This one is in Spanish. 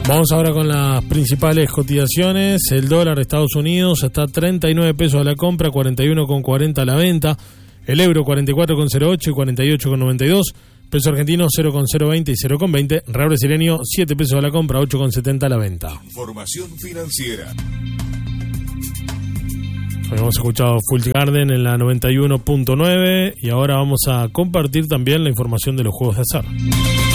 Vamos ahora con las principales cotizaciones. El dólar de Estados Unidos está a 39 pesos a la compra, 41,40 a la venta. El euro 44,08 y 48,92. Peso argentino 0,020 y 0,20. Real brasileño 7 pesos a la compra, 8,70 a la venta. Información financiera. Hemos escuchado Full Garden en la 91.9 y ahora vamos a compartir también la información de los juegos de azar.